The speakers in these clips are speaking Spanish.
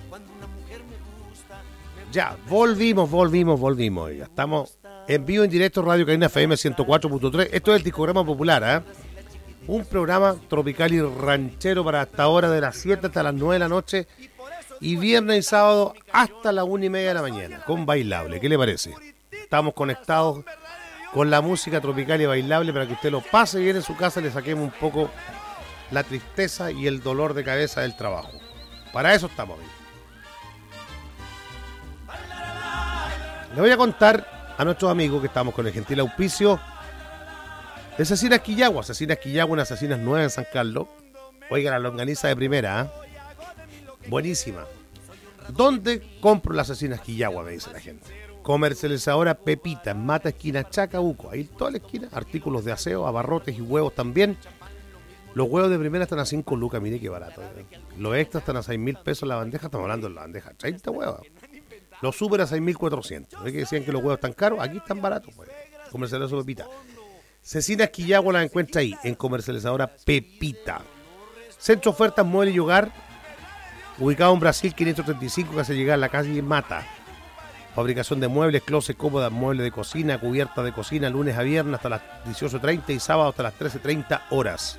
Ya, volvimos. Ya estamos en vivo, en directo, Radio Cadena FM 104.3. Esto es el Discograma Popular, ¿eh? Un programa tropical y ranchero para hasta ahora de las 7 hasta las 9 de la noche y viernes y sábado hasta las 1:30 de la mañana, con bailable. ¿Qué le parece? Estamos conectados con la música tropical y bailable para que usted lo pase bien en su casa y le saquemos un poco la tristeza y el dolor de cabeza del trabajo. Para eso estamos bien. Le voy a contar a nuestros amigos que estamos con el gentil auspicio de Cecinas Quillagua. Cecinas Quillagua, unas cecinas nuevas en San Carlos. Oiga, la longaniza de primera, ¿eh? Buenísima. ¿Dónde compro las cecinas Quillagua? Me dice la gente. Comercializadora Pepita, en Mata, esquina Chacabuco. Ahí toda la esquina, artículos de aseo, abarrotes y huevos también. Los huevos de primera están a 5 lucas, mire qué barato. Los extras están a 6.000 pesos la bandeja, estamos hablando de la bandeja, 30 huevos. Los super a 6.400. ¿Ves que decían que los huevos están caros? Aquí están baratos, pues. Comercializadora Pepita. Cecinas Quillagua la encuentra ahí, en comercializadora Pepita. Centro Ofertas Mueble y Hogar, ubicado en Brasil 535, que hace llegar a la calle Mata. Fabricación de muebles, closet, cómodas, muebles de cocina, cubierta de cocina, lunes a viernes hasta las 18:30 y sábado hasta las 13:30 horas.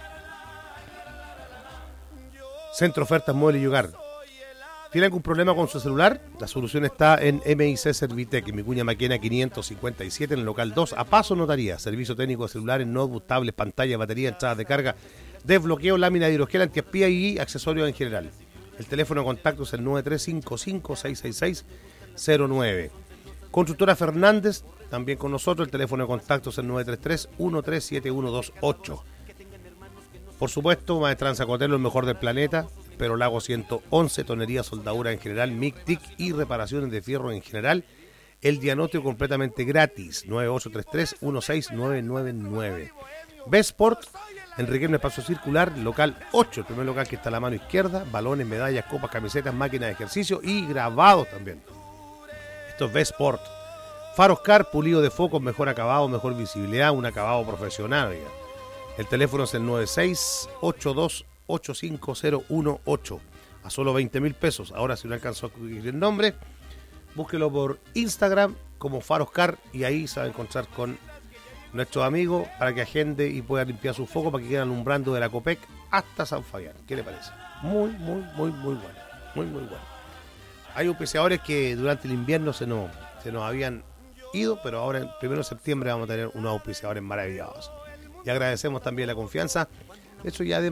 Centro Ofertas Mueble y Hogar. ¿Tiene algún problema con su celular? La solución está en MIC Servitec, en Vicuña Maquena 557, en el local 2, a Paso Notaría. Servicio técnico de celulares, notebook, tablets, pantalla, batería, entradas de carga, desbloqueo, lámina de hidrogel, antiespía y accesorios en general. El teléfono de contacto es el 9355-666-09. Constructora Fernández, también con nosotros. El teléfono de contacto es el 933-137128. Por supuesto, Maestranza Cotelo, el mejor del planeta. Pero Lago 111, tonería, soldadura en general, MIC, TIC y reparaciones de fierro en general. El diagnóstico completamente gratis, 9833-16999. Besport, Enrique en Espacio Circular, local 8, el primer local que está a la mano izquierda, balones, medallas, copas, camisetas, máquinas de ejercicio y grabados también. Esto es Besport. Faros Car, pulido de focos, mejor acabado, mejor visibilidad, un acabado profesional. Oiga. El teléfono es el 9682-85018, a solo 20.000 pesos. Ahora, si no alcanzó a escribir el nombre, búsquelo por Instagram como Faros Car y ahí se va a encontrar con nuestros amigos para que agende y pueda limpiar su foco para que quede alumbrando de la Copec hasta San Fabián. ¿Qué le parece? Muy bueno. Muy bueno. Hay auspiciadores que durante el invierno se nos habían ido, pero ahora el 1 de septiembre vamos a tener unos auspiciadores maravillosos. Y agradecemos también la confianza. De hecho, ya de